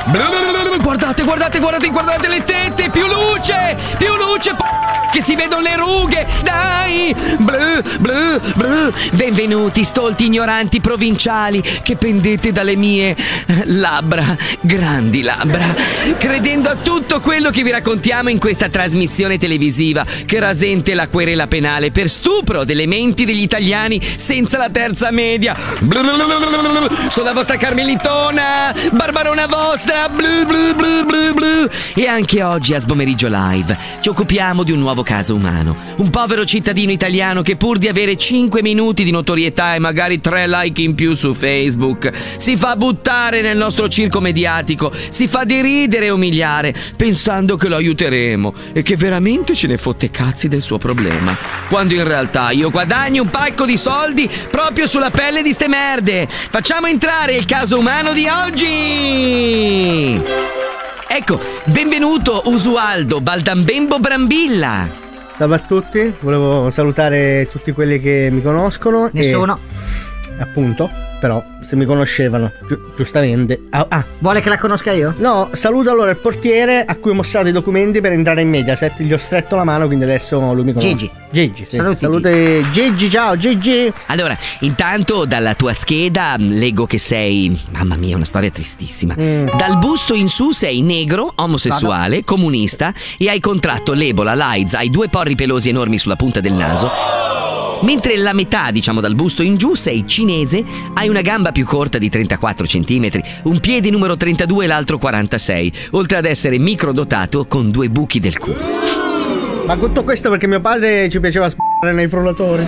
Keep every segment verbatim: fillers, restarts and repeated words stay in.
Guardate, guardate, guardate, guardate le tette. Più luce, più luce, che si vedono le rughe. Dai. Blu, blu, blu. Benvenuti, stolti ignoranti provinciali che pendete dalle mie labbra, grandi labbra, credendo a tutto quello che vi raccontiamo in questa trasmissione televisiva che rasente la querela penale per stupro delle menti degli italiani senza la terza media. Sono la vostra Carmelitona, Barbarona vostra. Blu, blu, blu, blu, blu. E anche oggi a Sbomeriggio Live ci occupiamo di un nuovo caso umano. Un povero cittadino italiano che pur di avere cinque minuti di notorietà e magari tre like in più su Facebook si fa buttare nel nostro circo mediatico, si fa deridere e umiliare pensando che lo aiuteremo e che veramente ce ne fotte cazzi del suo problema, quando in realtà io guadagno un pacco di soldi proprio sulla pelle di ste merde. Facciamo entrare il caso umano di oggi. Ecco, benvenuto Usualdo Baldambembo Brambilla. Salve a tutti, volevo salutare tutti quelli che mi conoscono. Nessuno. E, appunto, però, se mi conoscevano, gi- giustamente. Ah, ah. Vuole che la conosca io? No, saluto allora il portiere a cui ho mostrato i documenti per entrare in Mediaset. Gli ho stretto la mano, quindi adesso lui mi conosce. Gigi. Gigi, sì. Saluti, Salute Gigi, ciao Gigi. Allora, intanto dalla tua scheda leggo che sei, mamma mia, una storia tristissima. Mm. Dal busto in su sei negro, omosessuale, Vado. comunista e hai contratto l'Ebola, l'AIDS, hai due porri pelosi enormi sulla punta del naso. Mentre la metà, diciamo dal busto in giù, sei cinese, hai una gamba più corta di trentaquattro centimetri, un piede numero trentadue e l'altro quarantasei, oltre ad essere microdotato con due buchi del culo. Ma tutto questo perché mio padre ci piaceva sparare nei frullatori.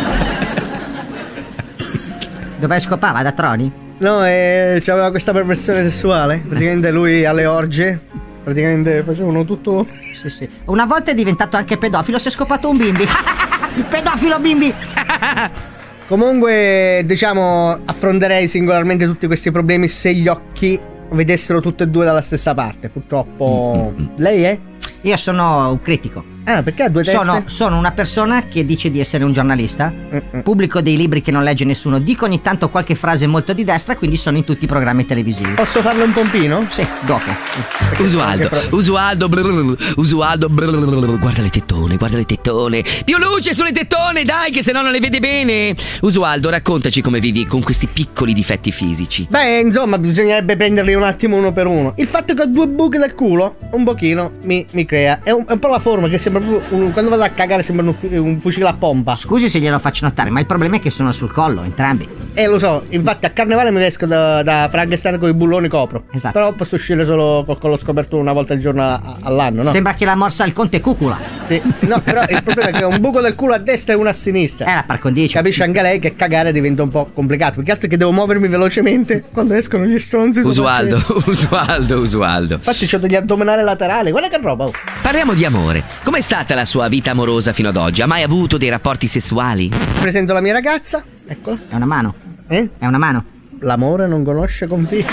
Dove scopava? Da Troni? No, e aveva questa perversione sessuale. Praticamente lui alle orge, praticamente facevano tutto. Sì, sì. Una volta è diventato anche pedofilo, si è scopato un bimbi. Il pedofilo bimbi. Comunque, diciamo, affronterei singolarmente tutti questi problemi se gli occhi vedessero tutti e due dalla stessa parte. Purtroppo. Mm-hmm. Lei è? Io sono un critico. Ah, perché ha due teste? Sono, sono una persona che dice di essere un giornalista. Mm-mm. Pubblico dei libri che non legge nessuno. Dico ogni tanto qualche frase molto di destra, quindi sono in tutti i programmi televisivi. Posso farle un pompino? Sì, dopo. Usualdo, Usualdo, brrr, Usualdo, brrr, guarda le tettone, guarda le tettone. Più luce sulle tettone, dai, che se no non le vede bene. Usualdo, raccontaci come vivi con questi piccoli difetti fisici. Beh, insomma, bisognerebbe prenderli un attimo uno per uno. Il fatto che ho due buchi del culo, un pochino, mi, mi crea. È un, è un po' la forma che sembra proprio un, quando vado a cagare sembra un, un fucile a pompa. Scusi se glielo faccio notare, ma il problema è che sono sul collo, entrambi. Eh, lo so, infatti a carnevale mi esco da, da Frankenstein con i bulloni copro. Esatto. Però posso uscire solo col collo scoperto una volta al giorno a, all'anno, no? Sembra che l'ha morsa il conte Cucula. Sì, no, però il problema è che ho un buco del culo a destra e uno a sinistra. Eh, la par condicio. Capisce anche lei che cagare diventa un po' complicato. Perché altro che devo muovermi velocemente quando escono gli stronzi. Usualdo, Usualdo, Usualdo. Infatti c'ho degli addominali laterali, guarda che roba. Oh. Parliamo di amore. Com'è stata la sua vita amorosa fino ad oggi? Ha mai avuto dei rapporti sessuali? Presento la mia ragazza, eccola. È una mano. Eh? È una mano. L'amore non conosce confini.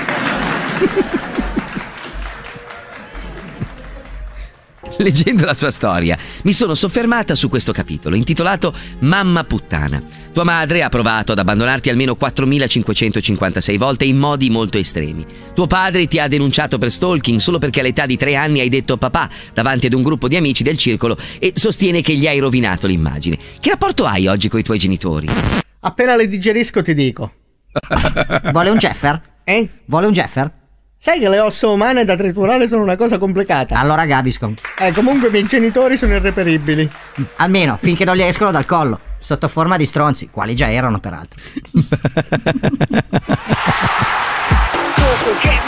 Leggendo la sua storia, mi sono soffermata su questo capitolo, intitolato Mamma puttana. Tua madre ha provato ad abbandonarti almeno quattromilacinquecentocinquantasei volte in modi molto estremi. Tuo padre ti ha denunciato per stalking solo perché all'età di tre anni hai detto papà davanti ad un gruppo di amici del circolo e sostiene che gli hai rovinato l'immagine. Che rapporto hai oggi coi tuoi genitori? Appena le digerisco ti dico. Vuole un Jeffer? Eh? Vuole un Jeffer? Sai che le ossa umane da triturare sono una cosa complicata. Allora Gaviscon. Eh, comunque i miei genitori sono irreperibili. Almeno finché non gli escono dal collo, sotto forma di stronzi, quali già erano peraltro.